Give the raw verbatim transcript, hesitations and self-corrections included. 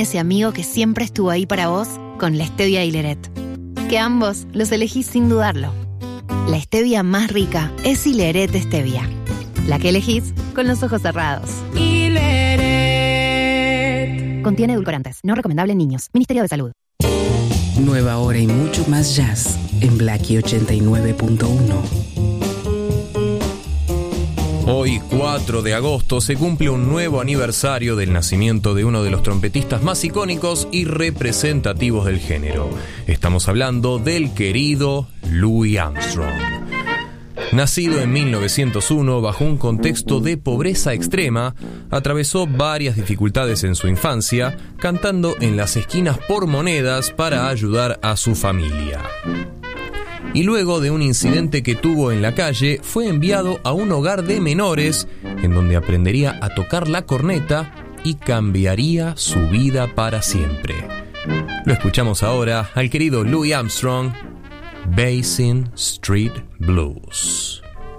ese amigo que siempre estuvo ahí para vos con la stevia Hileret. Que ambos los elegís sin dudarlo. La stevia más rica es Hileret Stevia. La que elegís con los ojos cerrados. Hileret. Contiene edulcorantes. No recomendable en niños. Ministerio de Salud. Nueva hora y mucho más jazz en Blackie ochenta y nueve punto uno. Hoy, cuatro de agosto, se cumple un nuevo aniversario del nacimiento de uno de los trompetistas más icónicos y representativos del género. Estamos hablando del querido Louis Armstrong. Nacido en mil novecientos uno bajo un contexto de pobreza extrema, atravesó varias dificultades en su infancia, cantando en las esquinas por monedas para ayudar a su familia. Y luego de un incidente que tuvo en la calle, fue enviado a un hogar de menores, en donde aprendería a tocar la corneta y cambiaría su vida para siempre. Lo escuchamos ahora al querido Louis Armstrong, Basin Street Blues.